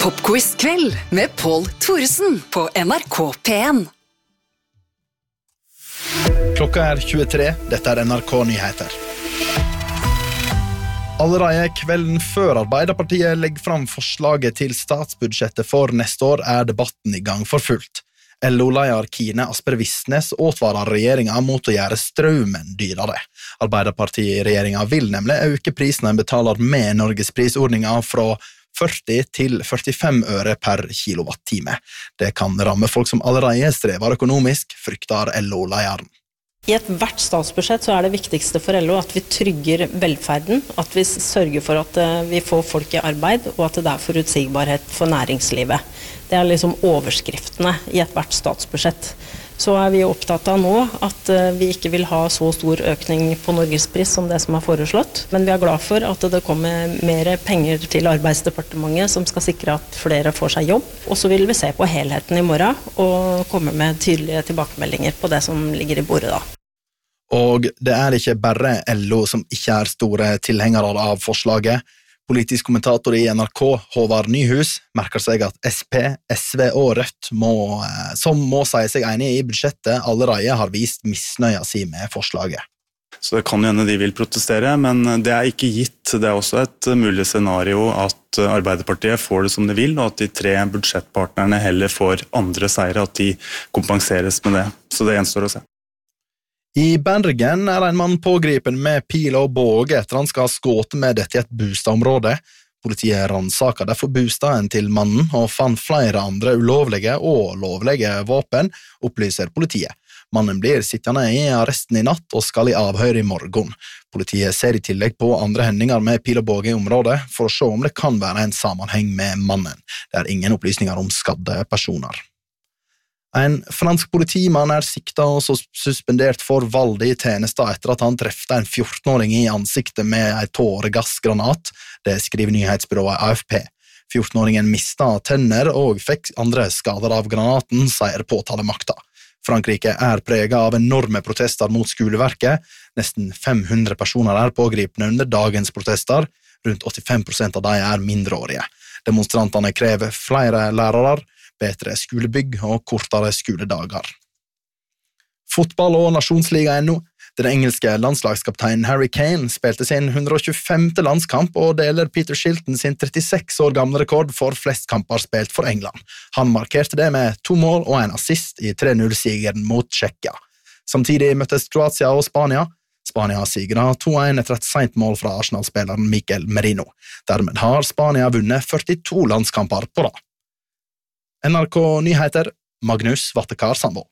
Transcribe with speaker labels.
Speaker 1: Popquiz-kveld med Pål Thoresen på NRK P1.
Speaker 2: Klokka 23, dette NRK Nyheter. Allerede kvelden før Arbeiderpartiet legger fram forslaget til statsbudsjettet for neste år debatten i gang for fullt. LO-leder Kine Asper Vissnes åtvarer regjeringen mot å gjøre strømmen dyrere. Arbeiderparti-regjeringen vil nemlig øke prisen en betaler med Norgesprisordningen fra 40 til 45 øre per kilowattime. Det kan ramme folk som allerede strever økonomisk, frykter LO-lederen.
Speaker 3: I hvert statsbudsjett så det viktigste for LO at vi trygger velferden, at vi sørger for at vi får folk i arbeid, og at det forutsigbarhet for næringslivet. Det liksom overskriftene i hvert statsbudsjett. Så vi opptatt av nå at vi ikke vil ha så stor økning på Norgespris som det som foreslått, men vi glad for at det kommer mer penger til Arbeidsdepartementet som skal sikre at flere får seg jobb. Og så vil vi se på helheten i morgen og komme med tydelige tilbakemeldinger på det som ligger i bordet da.
Speaker 2: Og det ikke bare LO som ikke store tilhengere av forslaget. Politisk kommentator i NRK, Håvard Nyhus, merker seg at SP, SV og Rødt som må si seg enige i budsjettet, allerede har vist misnøya si med forslaget.
Speaker 4: Så det kan hende de vil protestere, men det ikke gitt. Det også et mulig scenario at Arbeiderpartiet får det som de vil, og at de 3 budsjettpartnerne heller får andre seire, at de kompenseres med det. Så det gjenstår å se.
Speaker 2: I Bergen en mann pågripen med pil og båge etter han skal ha skått med dette i et bostadområde. Politiet ransaker derfor bostaden til mannen og fant flere andre ulovlige og lovlige våpen, opplyser politiet. Mannen blir sittende i arresten i natt og skal i avhør i morgen. Politiet ser i tillegg på andre hendinger med pil og båge i området for å se om det kan være en sammenheng med mannen. Det ingen opplysninger om skadde personer. En fransk politimann siktet og suspendert for vold i tjenester etter at han trefte en 14-åring i ansiktet med en tåregassgranat. Det skriver nyhetsbyrået AFP. 14-åringen mistet tenner og fikk andre skader av granaten, sier påtalemakta. Frankrike preget av enorme protester mot skoleverket. Nesten 500 personer pågripne under dagens protester. Rundt 85% av dem mindreårige. Demonstrantene krever flere lærere, bedre skolebygg og kortere skoledager. Fotball og nasjonsliga nå. Den engelske landslagskapteinen Harry Kane spilte sin 125. landskamp og deler Peter Shilton sin 36 år gamle rekord for flest kamper spilt for England. Han markerte det med 2 mål og en assist i 3-0-sigeren mot Tsjekkia. Samtidig møttes Kroatia og Spania. Spania sigret 2-1 etter et sent mål fra Arsenal-spilleren Mikel Merino. Dermed har Spania vunnet 42 landskamper på rad. NRK Nyheter, Magnus Vattekar Sandbo.